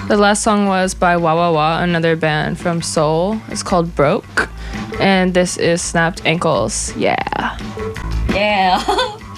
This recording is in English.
The last song was by Wah Wah Wah, another band from Seoul. It's called Broke. And this is Snapped Ankles. Yeah. Yeah.